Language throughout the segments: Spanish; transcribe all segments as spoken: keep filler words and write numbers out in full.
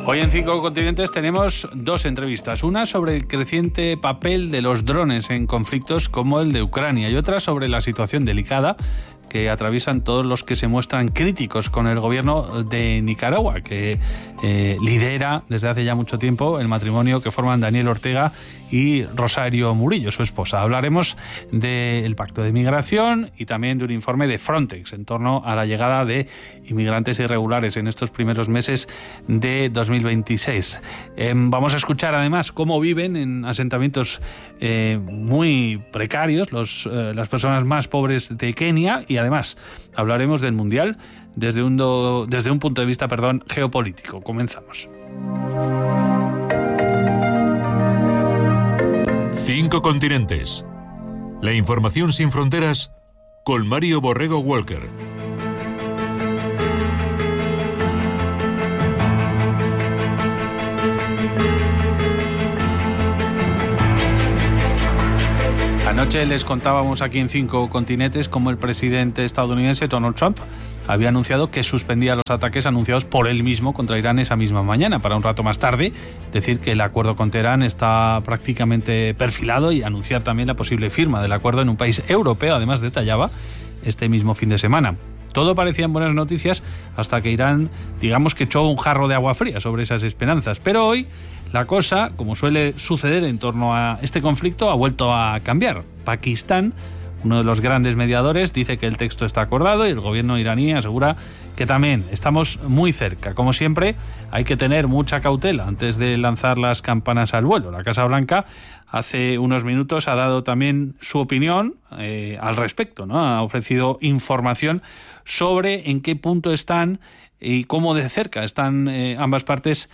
Hoy en Cinco Continentes tenemos dos entrevistas. Una sobre el creciente papel de los drones en conflictos como el de Ucrania y otra sobre la situación delicada que atraviesan todos los que se muestran críticos con el gobierno de Nicaragua, que eh, lidera desde hace ya mucho tiempo el matrimonio que forman Daniel Ortega y Rosario Murillo, su esposa. Hablaremos del pacto de migración y también de un informe de Frontex en torno a la llegada de inmigrantes irregulares en estos primeros meses de dos mil veintiséis. Eh, vamos a escuchar además cómo viven en asentamientos eh, muy precarios los, eh, las personas más pobres de Kenia, y además hablaremos del Mundial desde un, do, desde un punto de vista perdón, geopolítico. Comenzamos. Cinco Continentes. La información sin fronteras con Mario Borrego Walker. Anoche les contábamos aquí en Cinco Continentes cómo el presidente estadounidense Donald Trump había anunciado que suspendía los ataques anunciados por él mismo contra Irán esa misma mañana, para un rato más tarde decir que el acuerdo con Teherán está prácticamente perfilado y anunciar también la posible firma del acuerdo en un país europeo, además detallaba, este mismo fin de semana. Todo parecían buenas noticias hasta que Irán, digamos que echó un jarro de agua fría sobre esas esperanzas. Pero hoy la cosa, como suele suceder en torno a este conflicto, ha vuelto a cambiar. Pakistán, uno de los grandes mediadores, dice que el texto está acordado y el gobierno iraní asegura que también estamos muy cerca. Como siempre, hay que tener mucha cautela antes de lanzar las campanas al vuelo. La Casa Blanca hace unos minutos ha dado también su opinión eh, al respecto, ¿no? Ha ofrecido información sobre en qué punto están y cómo de cerca están eh, ambas partes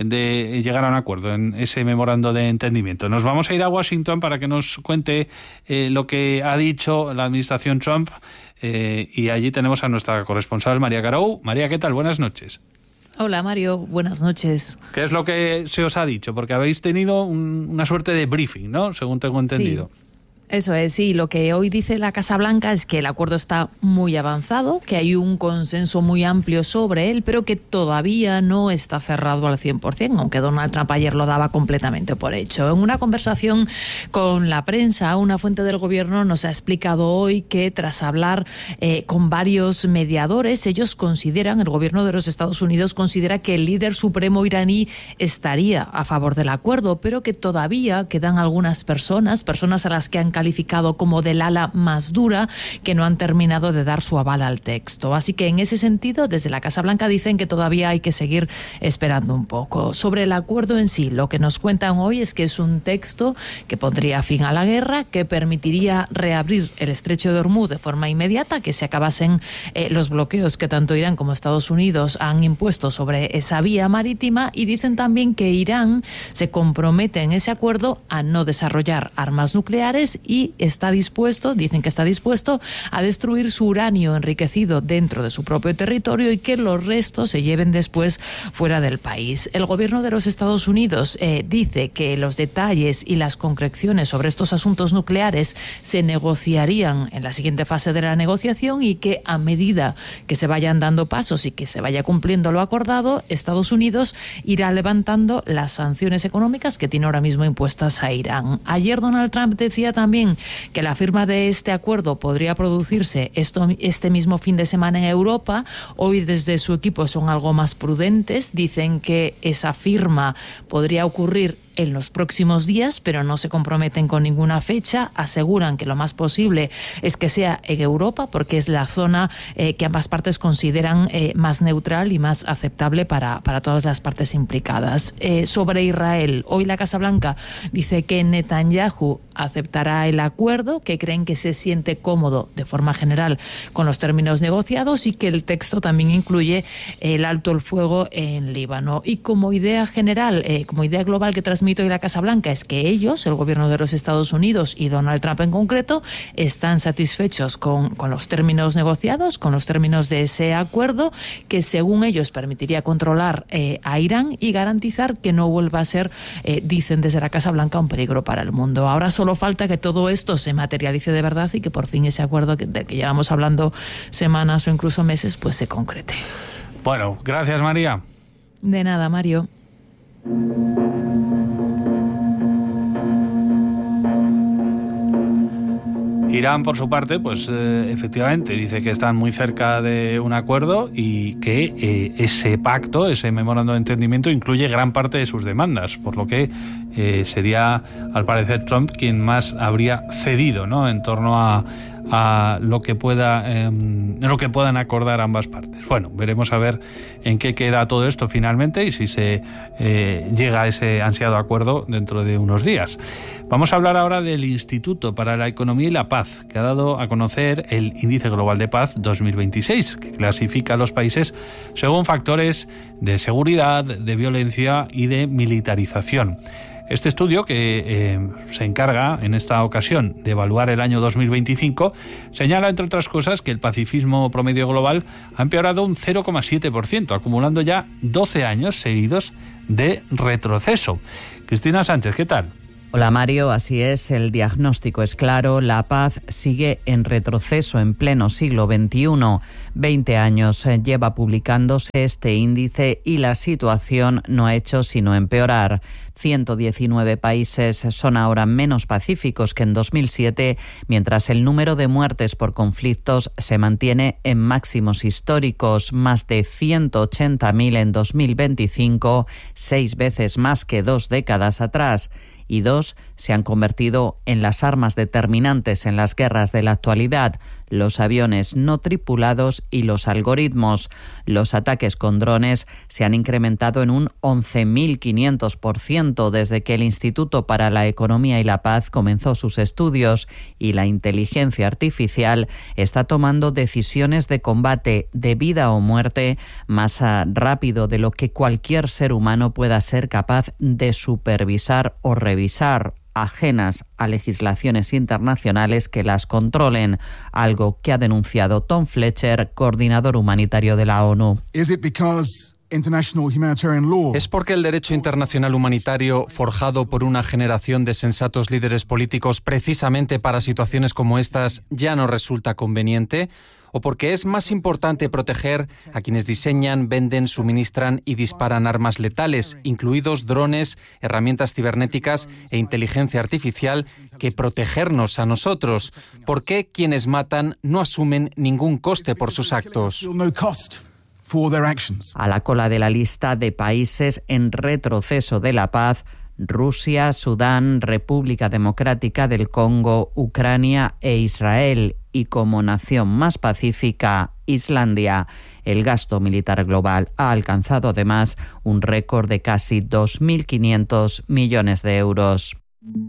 de llegar a un acuerdo en ese memorando de entendimiento. Nos vamos a ir a Washington para que nos cuente eh, lo que ha dicho la administración Trump eh, y allí tenemos a nuestra corresponsal María Garou. María, ¿qué tal? Buenas noches. Hola Mario, buenas noches. ¿Qué es lo que se os ha dicho? Porque habéis tenido un, una suerte de briefing, ¿no? Según tengo entendido. Sí. Eso es, sí. Lo que hoy dice la Casa Blanca es que el acuerdo está muy avanzado, que hay un consenso muy amplio sobre él, pero que todavía no está cerrado al cien por ciento, aunque Donald Trump ayer lo daba completamente por hecho. En una conversación con la prensa, una fuente del gobierno nos ha explicado hoy que tras hablar eh, con varios mediadores, ellos consideran, el gobierno de los Estados Unidos considera que el líder supremo iraní estaría a favor del acuerdo, pero que todavía quedan algunas personas, personas a las que han calificado como del ala más dura, que no han terminado de dar su aval al texto. Así que en ese sentido, desde la Casa Blanca dicen que todavía hay que seguir esperando un poco. Sobre el acuerdo en sí, lo que nos cuentan hoy es que es un texto que pondría fin a la guerra, que permitiría reabrir el estrecho de Hormuz de forma inmediata, que se acabasen eh, los bloqueos que tanto Irán como Estados Unidos han impuesto sobre esa vía marítima, y dicen también que Irán se compromete en ese acuerdo a no desarrollar armas nucleares y está dispuesto, dicen que está dispuesto a destruir su uranio enriquecido dentro de su propio territorio y que los restos se lleven después fuera del país. El gobierno de los Estados Unidos eh, dice que los detalles y las concreciones sobre estos asuntos nucleares se negociarían en la siguiente fase de la negociación y que a medida que se vayan dando pasos y que se vaya cumpliendo lo acordado, Estados Unidos irá levantando las sanciones económicas que tiene ahora mismo impuestas a Irán. Ayer Donald Trump decía también que la firma de este acuerdo podría producirse esto, este mismo fin de semana en Europa. Hoy desde su equipo son algo más prudentes, dicen que esa firma podría ocurrir en los próximos días, pero no se comprometen con ninguna fecha. Aseguran que lo más posible es que sea en Europa, porque es la zona eh, que ambas partes consideran eh, más neutral y más aceptable para, para todas las partes implicadas. Eh, sobre Israel, hoy la Casa Blanca dice que Netanyahu aceptará el acuerdo, que creen que se siente cómodo de forma general con los términos negociados y que el texto también incluye el alto el fuego en Líbano. Y como idea general, eh, como idea global que transmite hoy la Casa Blanca es que ellos, el gobierno de los Estados Unidos y Donald Trump en concreto, están satisfechos con, con los términos negociados, con los términos de ese acuerdo, que según ellos permitiría controlar eh, a Irán y garantizar que no vuelva a ser, eh, dicen desde la Casa Blanca, un peligro para el mundo. Ahora solo falta que todo esto se materialice de verdad y que por fin ese acuerdo que, del que llevamos hablando semanas o incluso meses, pues se concrete. Bueno, gracias María. De nada, Mario. Irán, por su parte, pues eh, efectivamente dice que están muy cerca de un acuerdo y que eh, ese pacto, ese memorándum de entendimiento, incluye gran parte de sus demandas, por lo que eh, sería, al parecer, Trump quien más habría cedido, ¿no?, en torno a, a lo que pueda, eh, lo que puedan acordar ambas partes. Bueno, veremos a ver en qué queda todo esto finalmente y si se eh, llega a ese ansiado acuerdo dentro de unos días. Vamos a hablar ahora del Instituto para la Economía y la Paz, que ha dado a conocer el Índice Global de Paz dos mil veintiséis, que clasifica a los países según factores de seguridad, de violencia y de militarización. Este estudio, que eh, se encarga en esta ocasión de evaluar el año dos mil veinticinco, señala, entre otras cosas, que el pacifismo promedio global ha empeorado un cero coma siete por ciento, acumulando ya doce años seguidos de retroceso. Cristina Sánchez, ¿qué tal? Hola Mario, así es, el diagnóstico es claro, la paz sigue en retroceso en pleno siglo veintiuno. Veinte años lleva publicándose este índice y la situación no ha hecho sino empeorar. ciento diecinueve países son ahora menos pacíficos que en dos mil siete, mientras el número de muertes por conflictos se mantiene en máximos históricos, más de ciento ochenta mil en dos mil veinticinco, seis veces más que dos décadas atrás. Y dos se han convertido en las armas determinantes en las guerras de la actualidad: los aviones no tripulados y los algoritmos. Los ataques con drones se han incrementado en un once mil quinientos por ciento desde que el Instituto para la Economía y la Paz comenzó sus estudios, y la inteligencia artificial está tomando decisiones de combate de vida o muerte más rápido de lo que cualquier ser humano pueda ser capaz de supervisar o revisar, ajenas a legislaciones internacionales que las controlen, algo que ha denunciado Tom Fletcher, coordinador humanitario de la ONU. ¿Es porque el derecho internacional humanitario, forjado por una generación de sensatos líderes políticos precisamente para situaciones como estas, ya no resulta conveniente? ¿O porque es más importante proteger a quienes diseñan, venden, suministran y disparan armas letales, incluidos drones, herramientas cibernéticas e inteligencia artificial, que protegernos a nosotros? ¿Por qué quienes matan no asumen ningún coste por sus actos? A la cola de la lista de países en retroceso de la paz, Rusia, Sudán, República Democrática del Congo, Ucrania e Israel, y como nación más pacífica, Islandia. El gasto militar global ha alcanzado además un récord de casi dos mil quinientos millones de euros.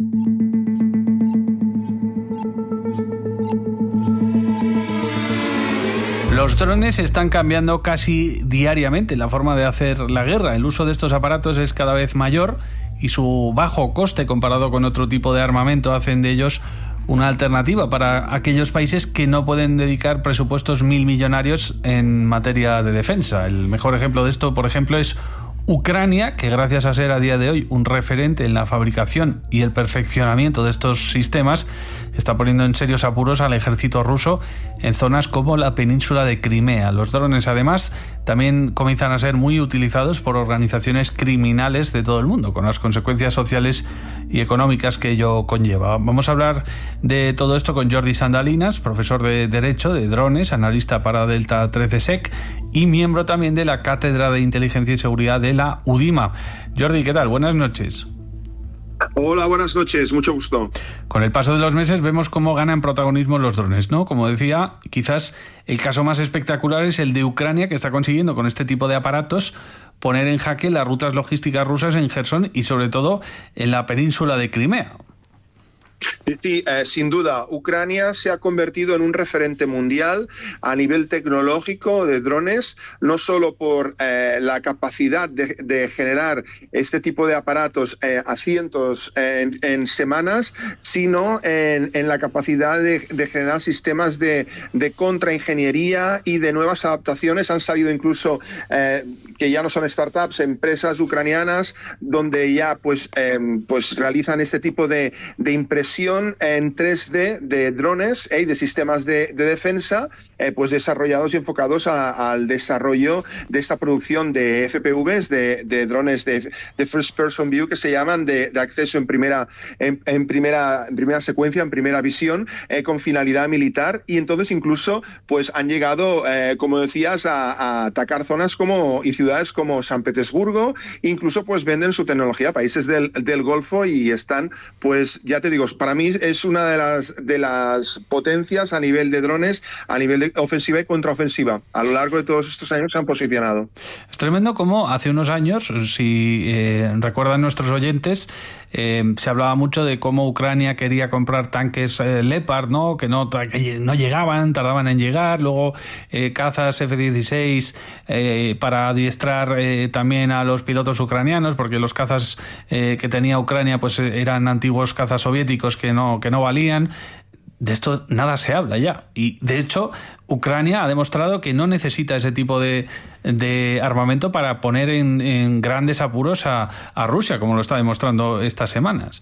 Los drones están cambiando casi diariamente la forma de hacer la guerra. El uso de estos aparatos es cada vez mayor y su bajo coste comparado con otro tipo de armamento hacen de ellos una alternativa para aquellos países que no pueden dedicar presupuestos mil millonarios en materia de defensa. El mejor ejemplo de esto, por ejemplo, es Ucrania, que gracias a ser a día de hoy un referente en la fabricación y el perfeccionamiento de estos sistemas, está poniendo en serios apuros al ejército ruso en zonas como la península de Crimea. Los drones, además, también comienzan a ser muy utilizados por organizaciones criminales de todo el mundo, con las consecuencias sociales y económicas que ello conlleva. Vamos a hablar de todo esto con Jordi Sandalinas, profesor de Derecho de Drones, analista para Delta trece Sec y miembro también de la Cátedra de Inteligencia y Seguridad de la UDIMA. Jordi, ¿qué tal? Buenas noches. Hola, buenas noches, mucho gusto. Con el paso de los meses vemos cómo ganan protagonismo los drones, ¿no? Como decía, quizás el caso más espectacular es el de Ucrania, que está consiguiendo con este tipo de aparatos poner en jaque las rutas logísticas rusas en Jersón y sobre todo en la península de Crimea. Sí, sí eh, sin duda, Ucrania se ha convertido en un referente mundial a nivel tecnológico de drones, no solo por eh, la capacidad de, de generar este tipo de aparatos eh, a cientos eh, en, en semanas, sino en, en la capacidad de, de generar sistemas de, de contraingeniería y de nuevas adaptaciones. Han salido incluso, eh, que ya no son startups, empresas ucranianas, donde ya pues, eh, pues realizan este tipo de, de impresión en tres D de drones y eh, de sistemas de, de defensa, eh, pues desarrollados y enfocados a, al desarrollo de esta producción de F P Vs, de, de drones de, de First Person View, que se llaman de, de acceso en primera, en, en, primera, en primera secuencia, en primera visión, eh, con finalidad militar, y entonces incluso pues han llegado, eh, como decías, a, a atacar zonas como y ciudades como San Petersburgo, incluso pues venden su tecnología a países del, del Golfo, y están, pues ya te digo, para mí es una de las, de las potencias a nivel de drones, a nivel de ofensiva y contraofensiva. A lo largo de todos estos años se han posicionado. Es tremendo como hace unos años, si eh, recuerdan nuestros oyentes, eh, se hablaba mucho de cómo Ucrania quería comprar tanques eh, Leopard, ¿no? Que no, que no llegaban, tardaban en llegar, luego eh, cazas F dieciséis eh, para adiestrar eh, también a los pilotos ucranianos, porque los cazas eh, que tenía Ucrania pues eran antiguos cazas soviéticos que no, que no valían. De esto nada se habla ya. Y de hecho, Ucrania ha demostrado que no necesita ese tipo de, de armamento para poner en, en grandes apuros a, a Rusia, como lo está demostrando estas semanas.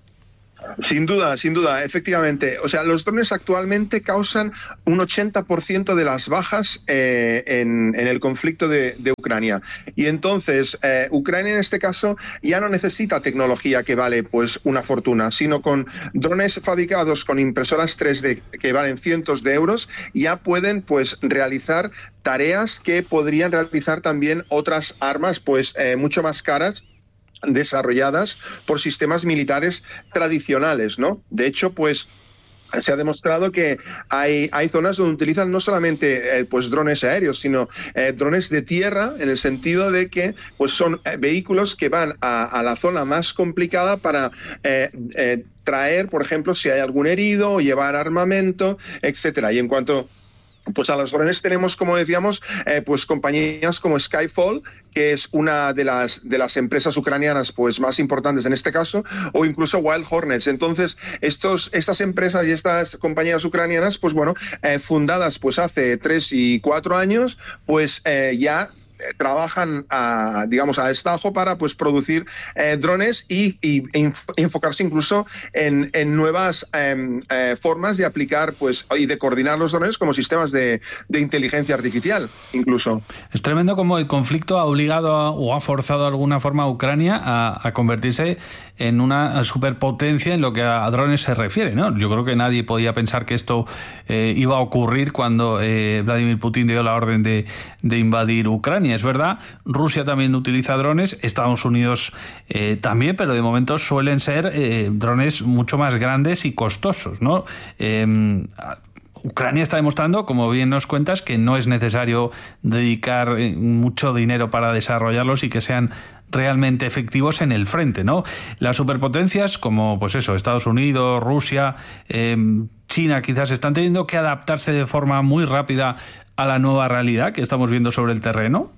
Sin duda, sin duda, efectivamente. O sea, los drones actualmente causan un ochenta por ciento de las bajas eh, en, en el conflicto de, de Ucrania. Y entonces, eh, Ucrania en este caso ya no necesita tecnología que vale pues una fortuna, sino con drones fabricados con impresoras tres D que valen cientos de euros, ya pueden pues realizar tareas que podrían realizar también otras armas pues eh, mucho más caras, desarrolladas por sistemas militares tradicionales, ¿no? De hecho, pues se ha demostrado que hay, hay zonas donde utilizan no solamente eh, pues drones aéreos, sino eh, drones de tierra, en el sentido de que pues son eh, vehículos que van a, a la zona más complicada para eh, eh, traer, por ejemplo, si hay algún herido, o llevar armamento, etcétera. Y en cuanto pues a los drones tenemos, como decíamos, eh, pues compañías como Skyfall, que es una de las de las empresas ucranianas pues más importantes en este caso, o incluso Wild Hornets. Entonces, estos estas empresas y estas compañías ucranianas, pues bueno, eh, fundadas pues hace tres y cuatro años, pues eh, ya trabajan a, digamos, a destajo para pues producir eh, drones y, y enfocarse incluso en, en nuevas eh, eh, formas de aplicar pues y de coordinar los drones como sistemas de, de inteligencia artificial incluso. Es tremendo como el conflicto ha obligado a, o ha forzado de alguna forma a Ucrania a, a convertirse en una superpotencia en lo que a drones se refiere, ¿no? Yo creo que nadie podía pensar que esto eh, iba a ocurrir cuando eh, Vladimir Putin dio la orden de, de invadir Ucrania. Es verdad, Rusia también utiliza drones, Estados Unidos eh, también, pero de momento suelen ser eh, drones mucho más grandes y costosos, ¿no? Eh, Ucrania está demostrando, como bien nos cuentas, que no es necesario dedicar mucho dinero para desarrollarlos y que sean realmente efectivos en el frente, ¿no? Las superpotencias como, pues eso, Estados Unidos, Rusia, eh, China, quizás están teniendo que adaptarse de forma muy rápida a la nueva realidad que estamos viendo sobre el terreno.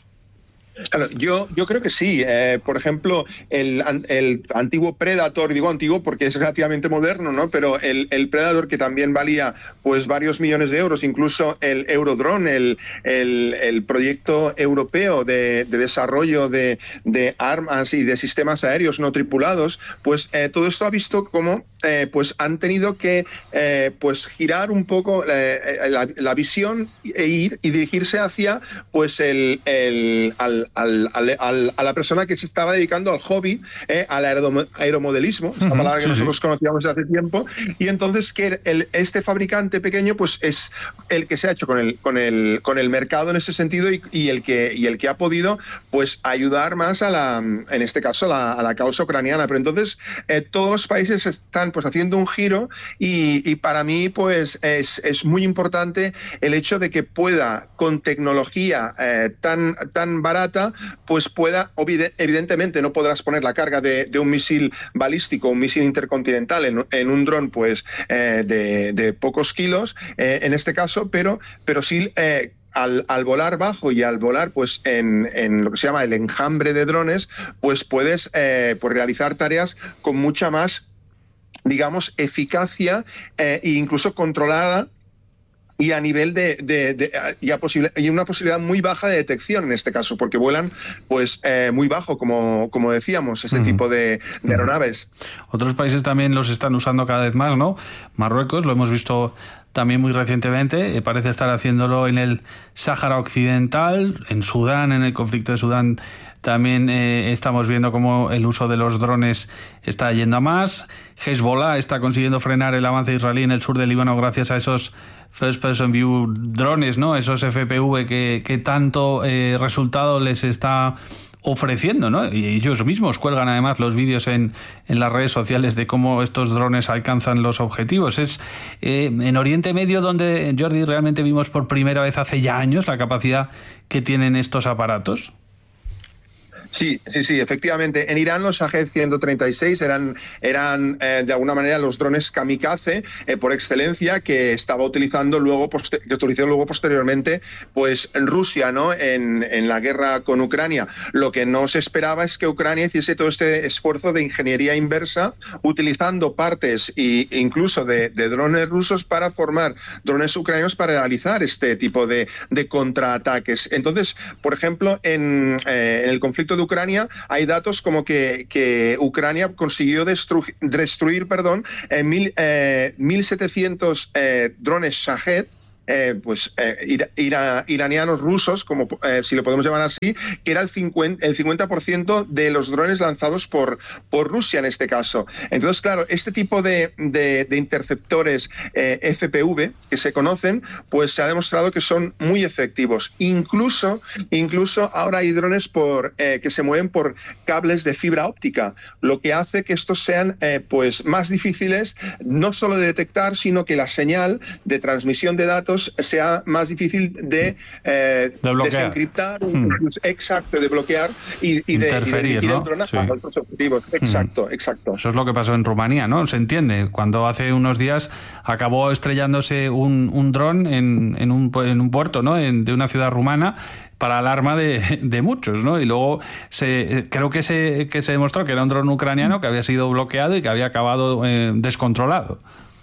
Claro, yo, yo creo que sí. Eh, por ejemplo, el, el antiguo Predator, digo antiguo porque es relativamente moderno, ¿no? Pero el, el Predator, que también valía pues varios millones de euros, incluso el Eurodrone, el, el, el proyecto europeo de, de desarrollo de, de armas y de sistemas aéreos no tripulados, pues eh, todo esto ha visto cómo eh, pues han tenido que eh, pues girar un poco eh, la, la visión e ir y dirigirse hacia pues el, el al Al, al, al, a la persona que se estaba dedicando al hobby, eh, al aeromodelismo, esta uh-huh, palabra que sí, nosotros sí. conocíamos desde hace tiempo, y entonces que el, este fabricante pequeño pues es el que se ha hecho con el, con el, con el mercado en ese sentido y, y, el que, y el que ha podido pues ayudar más a la, en este caso, a la, a la causa ucraniana. Pero entonces eh, todos los países están pues haciendo un giro y, y para mí pues es, es muy importante el hecho de que pueda, con tecnología eh, tan, tan barata, pues pueda, evidentemente no podrás poner la carga de, de un misil balístico, un misil intercontinental en, en un dron pues eh, de, de pocos kilos eh, en este caso, pero, pero sí eh, Al, al volar bajo y al volar pues en, en lo que se llama el enjambre de drones, pues puedes eh, pues realizar tareas con mucha más, digamos, eficacia eh, e incluso controlada, y a nivel de, de, de y, a posible, y una posibilidad muy baja de detección en este caso, porque vuelan pues eh, muy bajo, como, como decíamos, este uh-huh. tipo de, de aeronaves. Otros países también los están usando cada vez más, ¿no? Marruecos, lo hemos visto también muy recientemente, eh, parece estar haciéndolo en el Sáhara Occidental, en Sudán, en el conflicto de Sudán. También eh, estamos viendo cómo el uso de los drones está yendo a más. Hezbollah está consiguiendo frenar el avance israelí en el sur del Líbano gracias a esos First Person View drones, ¿no? Esos F P V que, que tanto eh, resultado les está ofreciendo, ¿no? Y ellos mismos cuelgan además los vídeos en, en las redes sociales de cómo estos drones alcanzan los objetivos. Es eh, en Oriente Medio donde, Jordi, realmente vimos por primera vez hace ya años la capacidad que tienen estos aparatos. Sí, sí, sí, efectivamente. En Irán los Shahed ciento treinta y seis eran, eran eh, de alguna manera los drones kamikaze eh, por excelencia que estaba utilizando luego, poster- que utilizó luego posteriormente, pues en Rusia, ¿no? En, en la guerra con Ucrania. Lo que no se esperaba es que Ucrania hiciese todo este esfuerzo de ingeniería inversa, utilizando partes e incluso de, de drones rusos para formar drones ucranianos para realizar este tipo de, de contraataques. Entonces, por ejemplo, en, eh, en el conflicto de Ucrania hay datos como que, que Ucrania consiguió destruir, destruir perdón, eh, mil, eh, mil setecientos eh, drones Shahed, Eh, pues eh, ira, ira, iranianos rusos, como eh, si lo podemos llamar así, que era el cincuenta, el cincuenta por ciento de los drones lanzados por, por Rusia en este caso. Entonces, claro, este tipo de, de, de interceptores eh, F P V que se conocen, pues se ha demostrado que son muy efectivos. Incluso, incluso ahora hay drones por, eh, que se mueven por cables de fibra óptica, lo que hace que estos sean eh, pues más difíciles no solo de detectar, sino que la señal de transmisión de datos sea más difícil de, eh, de desencriptar, hmm. exacto, de bloquear y, y interferir, de, y de, y de ¿no? dronar Sí. a otros objetivos. Exacto, hmm. exacto. Eso es lo que pasó en Rumanía, ¿no? Se entiende. Cuando hace unos días acabó estrellándose un, un dron en, en, un, en un puerto, ¿no? En, de una ciudad rumana, para alarma de, de muchos, ¿no? Y luego se, creo que se, que se demostró que era un dron ucraniano que había sido bloqueado y que había acabado eh, descontrolado.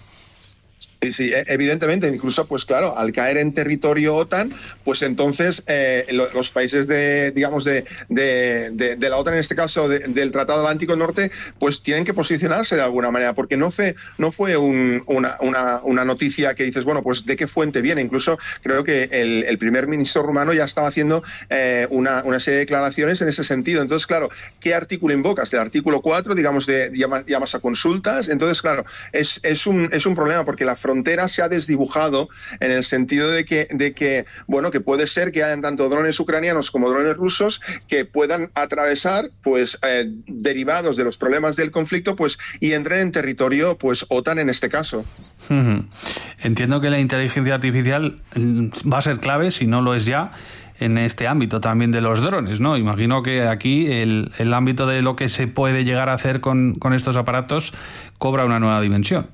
Sí, sí, evidentemente, incluso, pues claro, al caer en territorio OTAN, pues entonces eh, los países de, digamos, de, de, de, de la OTAN, en este caso de, del Tratado Atlántico Norte, pues tienen que posicionarse de alguna manera, porque no fue, no fue un, una, una, una noticia que dices, bueno, pues de qué fuente viene. Incluso creo que el, el primer ministro rumano ya estaba haciendo eh, una, una serie de declaraciones en ese sentido. Entonces, claro, ¿qué artículo invocas? El artículo cuatro, digamos, de llamas, llamas a consultas. Entonces, claro, es, es, un, es un problema porque la frontera se ha desdibujado en el sentido de que, de que, bueno, que puede ser que hayan tanto drones ucranianos como drones rusos que puedan atravesar, pues, eh, derivados de los problemas del conflicto, pues, y entren en territorio, pues, OTAN en este caso. Uh-huh. Entiendo que la inteligencia artificial va a ser clave, si no lo es ya, en este ámbito también de los drones, ¿no? Imagino que aquí el, el ámbito de lo que se puede llegar a hacer con, con estos aparatos cobra una nueva dimensión.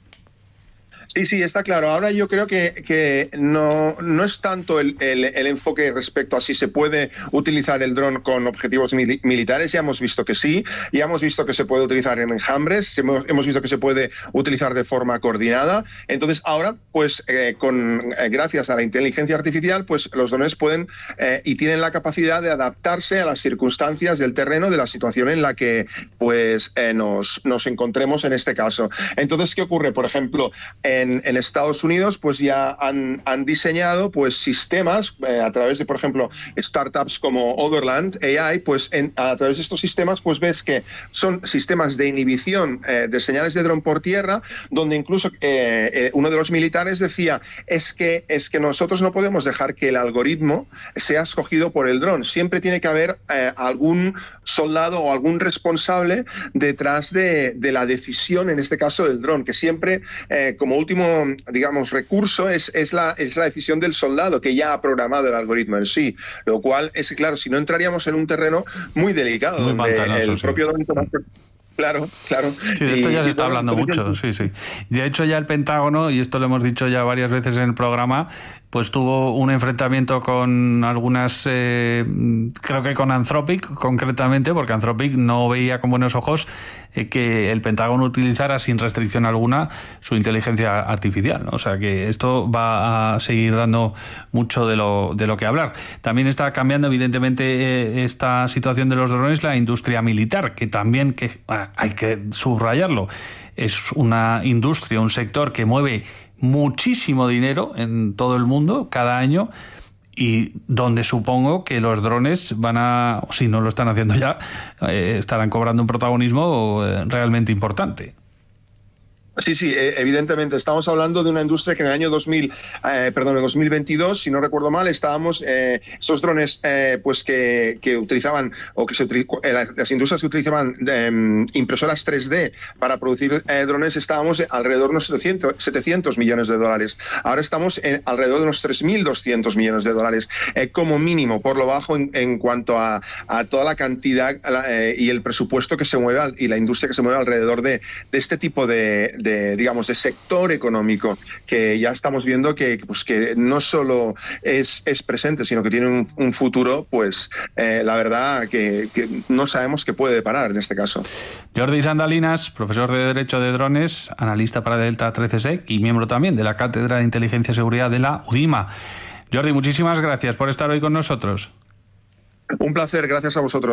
Sí, sí, está claro. Ahora yo creo que, que no, no es tanto el, el, el enfoque respecto a si se puede utilizar el dron con objetivos mil, militares. Ya hemos visto que sí, ya hemos visto que se puede utilizar en enjambres, hemos, hemos visto que se puede utilizar de forma coordinada. Entonces ahora, pues eh, con eh, gracias a la inteligencia artificial, pues los drones pueden eh, y tienen la capacidad de adaptarse a las circunstancias del terreno, de la situación en la que pues eh, nos, nos encontremos en este caso. Entonces, ¿qué ocurre? Por ejemplo, en En, en Estados Unidos pues ya han, han diseñado pues sistemas eh, a través de, por ejemplo, startups como Overland A I, pues en, a través de estos sistemas pues ves que son sistemas de inhibición eh, de señales de dron por tierra, donde incluso eh, eh, uno de los militares decía es que, es que nosotros no podemos dejar que el algoritmo sea escogido por el dron, siempre tiene que haber eh, algún soldado o algún responsable detrás de, de la decisión, en este caso del dron, que siempre eh, como último digamos, recurso es, es, la, es la decisión del soldado que ya ha programado el algoritmo en sí, lo cual es, claro, si no entraríamos en un terreno muy delicado, muy donde el sí. propio dron va a ser... Claro, claro. Sí, de esto ya y, se está hablando mucho, sí, sí. De hecho, ya el Pentágono, y esto lo hemos dicho ya varias veces en el programa, pues tuvo un enfrentamiento con algunas, eh, creo que con Anthropic concretamente, porque Anthropic no veía con buenos ojos eh, que el Pentágono utilizara sin restricción alguna su inteligencia artificial, ¿no? O sea que esto va a seguir dando mucho de lo, de lo que hablar. También está cambiando evidentemente eh, esta situación de los drones la industria militar, que también, que hay que subrayarlo, es una industria, un sector que mueve muchísimo dinero en todo el mundo cada año, y donde supongo que los drones van a, si no lo están haciendo ya, eh, estarán cobrando un protagonismo eh, realmente importante. Sí, sí, evidentemente. Estamos hablando de una industria que en el año dos mil, eh, perdón, en dos mil veintidós, si no recuerdo mal, estábamos, eh, esos drones eh, pues que, que utilizaban, o que se eh, las industrias que utilizaban eh, impresoras tres D para producir eh, drones, estábamos alrededor de unos setecientos millones de dólares. Ahora estamos en alrededor de unos tres mil doscientos millones de dólares, eh, como mínimo, por lo bajo en, en cuanto a, a toda la cantidad eh, y el presupuesto que se mueve y la industria que se mueve alrededor de, de este tipo de De, digamos, de sector económico, que ya estamos viendo que, pues, que no solo es, es presente, sino que tiene un, un futuro, pues eh, la verdad que, que no sabemos qué puede parar en este caso. Jordi Sandalinas, profesor de Derecho de Drones, analista para Delta trece S E C y miembro también de la Cátedra de Inteligencia y Seguridad de la UDIMA. Jordi, muchísimas gracias por estar hoy con nosotros. Un placer, gracias a vosotros.